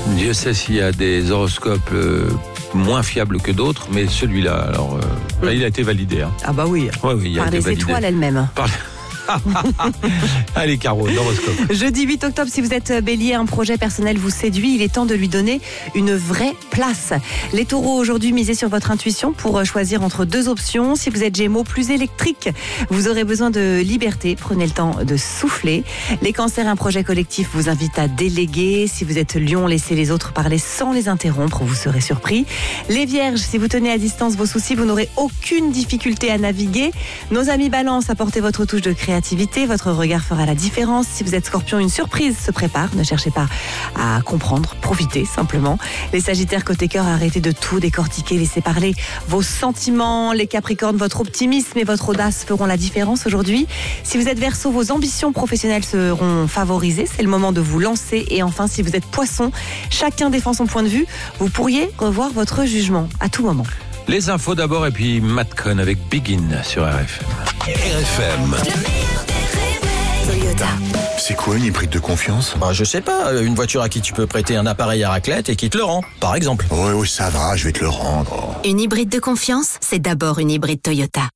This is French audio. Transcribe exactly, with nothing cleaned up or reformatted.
Dieu sait s'il y a des horoscopes euh, moins fiables que d'autres, mais celui-là, alors, euh, là, il a été validé. Hein. Ah bah oui, ouais, oui il a par été les validé. étoiles elles-mêmes. Par... Allez Caro, l'horoscope. Jeudi huit octobre, si vous êtes bélier, un projet personnel vous séduit, il est temps de lui donner une vraie place. Les taureaux, aujourd'hui, misez sur votre intuition pour choisir entre deux options. Si vous êtes gémeaux, plus électrique, vous aurez besoin de liberté, prenez le temps de souffler. Les cancers, un projet collectif vous invite à déléguer. Si vous êtes lion, laissez les autres parler sans les interrompre, vous serez surpris. Les vierges, si vous tenez à distance vos soucis, vous n'aurez aucune difficulté à naviguer. Nos amis balance, apportez votre touche de créativité. Votre regard fera la différence. Si vous êtes scorpion, une surprise se prépare. Ne cherchez pas à comprendre, profitez simplement. Les sagittaires, côté cœur, arrêtez de tout décortiquer, laissez parler vos sentiments. Les capricornes, votre optimisme et votre audace feront la différence aujourd'hui. Si vous êtes verseau, vos ambitions professionnelles seront favorisées. C'est le moment de vous lancer. Et enfin, si vous êtes poisson, chacun défend son point de vue. Vous pourriez revoir votre jugement à tout moment. Les infos d'abord et puis Matt Cohn avec Begin sur R F M. R F M. Toyota. C'est quoi une hybride de confiance? Bah, je sais pas, une voiture à qui tu peux prêter un appareil à raclette et qui te le rend, par exemple. Ouais, ouais, ça va, je vais te le rendre. Une hybride de confiance, c'est d'abord une hybride Toyota.